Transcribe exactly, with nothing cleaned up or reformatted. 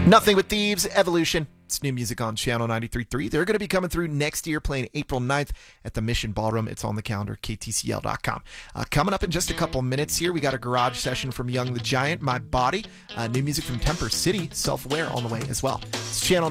Nothing But Thieves, Evolution. It's new music on Channel ninety-three point three. They're going to be coming through next year, playing April ninth at the Mission Ballroom. It's on the calendar, K T C L dot com. Uh, coming up in just a couple minutes here, we got a garage session from Young the Giant, My Body. Uh, new music from Temper City, Self-Aware on the way as well. It's Channel